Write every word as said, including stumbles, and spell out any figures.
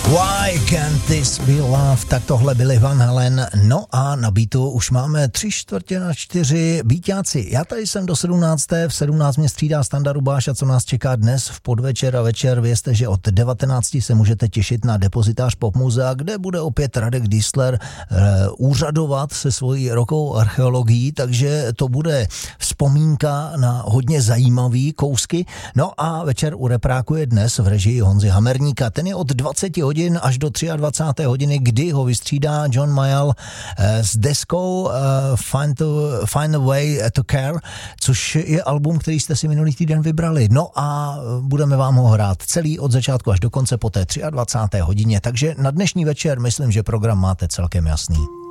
Why can't this be love? Tak tohle byli Van Halen. No a na beatu už máme tři čtvrtě na čtyři beatáci. Já tady jsem do sedmnácté. V sedmnáct mě střídá Standa Rubáš a co nás čeká dnes v podvečer a večer. Vězte, že od devatenácti se můžete těšit na depozitář Popmuzea, kde bude opět Radek Diesler e, úřadovat se svojí rokovou archeologií, takže to bude vzpomínka na hodně zajímavý kousky. No a večer u Repráku je dnes v režii Honzy Hamerníka. Ten je od dvaceti hodin až do dvacáté třetí hodiny, kdy ho vystřídá John Mayall s deskou Find, to, Find a Way to Care, což je album, který jste si minulý týden vybrali. No a budeme vám ho hrát celý od začátku až do konce po té dvacáté třetí hodině. Takže na dnešní večer myslím, že program máte celkem jasný.